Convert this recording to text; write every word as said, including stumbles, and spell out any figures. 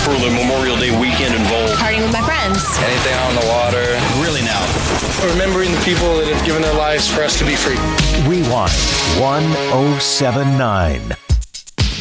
for the Memorial Day weekend involved. Partying with my friends. Anything on the water. Really now. Remembering the people that have given their lives for us to be free. Rewind one oh seven nine.